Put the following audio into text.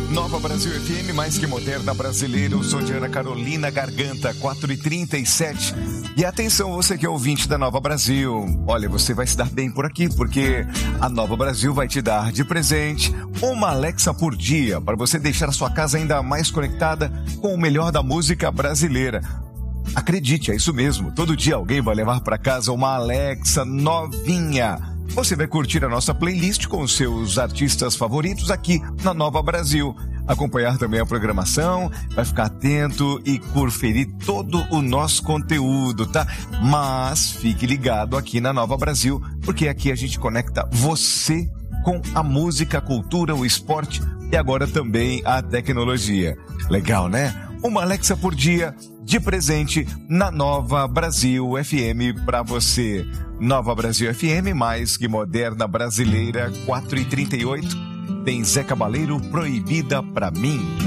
Nova Brasil FM, mais que moderna brasileira. Eu sou de Ana Carolina Garganta, 4h37. E atenção, você que é ouvinte da Nova Brasil. Olha, você vai se dar bem por aqui, porque a Nova Brasil vai te dar de presente uma Alexa por dia, para você deixar a sua casa ainda mais conectada com o melhor da música brasileira. Acredite, é isso mesmo. Todo dia alguém vai levar para casa uma Alexa novinha. Você vai curtir a nossa playlist com os seus artistas favoritos aqui na Nova Brasil. Acompanhar também a programação, vai ficar atento e conferir todo o nosso conteúdo, tá? Mas fique ligado aqui na Nova Brasil, porque aqui a gente conecta você com a música, a cultura, o esporte e agora também a tecnologia. Legal, né? Uma Alexa por dia de presente na Nova Brasil FM para você. Nova Brasil FM, mais que moderna brasileira, 4h38. Tem Zé Cabaleiro, Proibida Pra Mim.